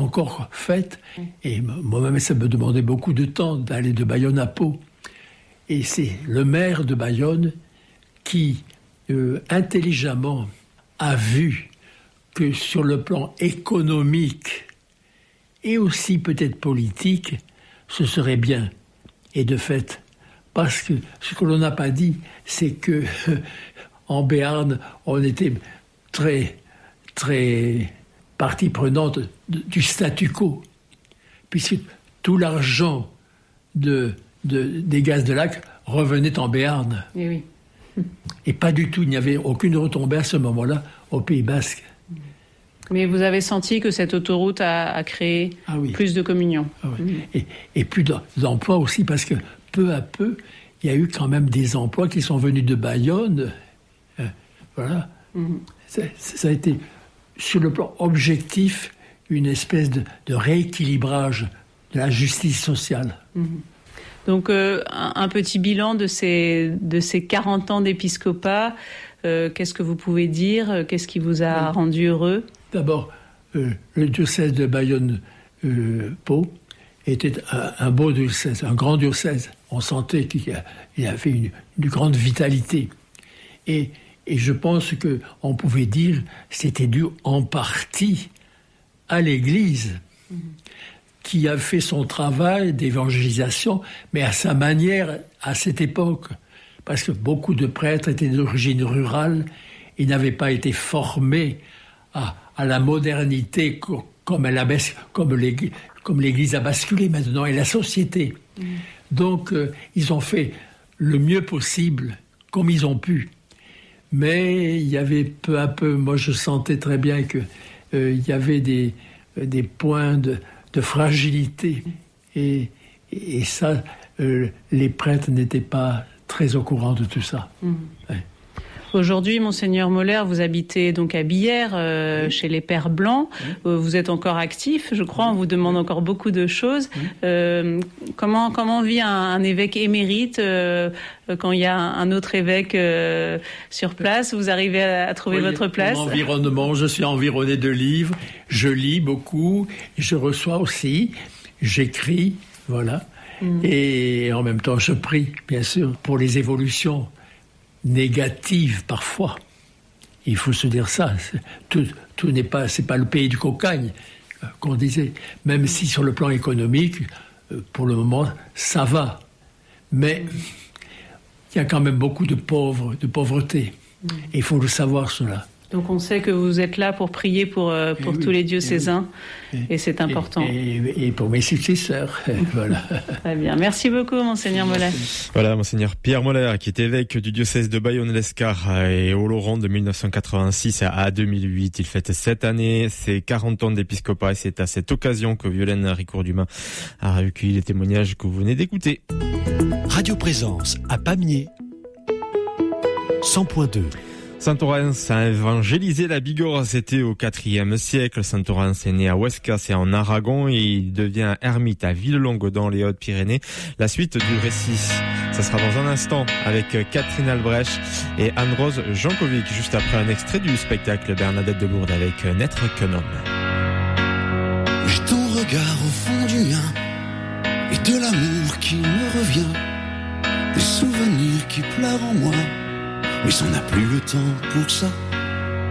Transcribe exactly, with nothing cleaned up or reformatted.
encore faite. Et moi-même, ça me demandait beaucoup de temps d'aller de Bayonne à Pau. Et c'est le maire de Bayonne qui, euh, intelligemment, a vu que sur le plan économique et aussi peut-être politique, ce serait bien. Et de fait, parce que ce que l'on n'a pas dit, c'est que en Béarn, on était très, très partie prenante du statu quo, puisque tout l'argent de, de, des gaz de lac revenait en Béarn. Et oui. Et pas du tout, il n'y avait aucune retombée à ce moment-là au Pays Basque. Mais vous avez senti que cette autoroute a, a créé ah oui. plus de communion. Ah oui. mmh. et, et plus d'emplois aussi, parce que peu à peu, il y a eu quand même des emplois qui sont venus de Bayonne. Euh, voilà. Mmh. Ça, ça a été, sur le plan objectif, une espèce de, de rééquilibrage de la justice sociale. Mmh. Donc, euh, un, un petit bilan de ces, de ces quarante ans d'épiscopat. Euh, qu'est-ce que vous pouvez dire ? Qu'est-ce qui vous a oui. rendu heureux ? D'abord, euh, le diocèse de Bayonne-Pau euh, était un, un beau diocèse, un grand diocèse. On sentait qu'il y avait une, une grande vitalité. Et, et je pense qu'on pouvait dire que c'était dû en partie à l'Église, mmh. qui a fait son travail d'évangélisation, mais à sa manière, à cette époque. Parce que beaucoup de prêtres étaient d'origine rurale et n'avaient pas été formés à, à la modernité comme, elle a, comme, l'Église, comme l'Église a basculé maintenant, et la société. Mmh. Donc, euh, ils ont fait le mieux possible, comme ils ont pu. Mais il y avait peu à peu, moi je sentais très bien qu'il euh, y avait des, des points de, de fragilité. Et, et ça, euh, les prêtres n'étaient pas très au courant de tout ça. Mmh. Ouais. Aujourd'hui, Monseigneur Moller, vous habitez donc à Billère, euh, oui. chez les Pères Blancs. Oui. Vous êtes encore actif, je crois. Oui. On vous demande encore beaucoup de choses. Oui. Euh, comment comment vit un, un évêque émérite euh, quand il y a un autre évêque euh, sur place? Vous arrivez à, à trouver oui, votre place? Mon environnement, je suis environné de livres. Je lis beaucoup. Je reçois aussi. J'écris. Voilà. Mm. Et en même temps, je prie, bien sûr, pour les évolutions négatives parfois. Il faut se dire ça. Tout, tout n'est pas, c'est pas le pays du cocagne, euh, qu'on disait. Même mm. si sur le plan économique, euh, pour le moment, ça va. Mais mm. il y a quand même beaucoup de pauvres, de pauvreté. Mm. Et il faut le savoir, cela. Donc on sait que vous êtes là pour prier pour, euh, pour oui, tous les diocésains, et, oui. et, et c'est important. Et, et, et pour mes successeurs, voilà. Très bien. Merci beaucoup, Monseigneur Moller. Voilà, Monseigneur Pierre Moller, qui est évêque du diocèse de Bayonne-Lescar et Oloron de dix-neuf cent quatre-vingt-six à deux mille huit. Il fête cette année ses quarante ans d'épiscopat et c'est à cette occasion que Violaine Ricoeur-Dumas a recueilli les témoignages que vous venez d'écouter. Radio Présence à Pamiers, cent point deux. Saint-Orens a évangélisé la Bigorre, c'était au quatrième siècle. Saint-Orens est né à Huesca, c'est en Aragon, et il devient ermite à Villelongue dans les Hautes-Pyrénées. La suite du récit, ça sera dans un instant avec Catherine Albrecht et Anne-Rose Jankovic, juste après un extrait du spectacle Bernadette de Lourdes avec N'être qu'un homme. J'ai ton regard au fond du mien et de l'amour qui me revient, des souvenirs qui pleurent en moi. Mais on n'a plus le temps pour ça.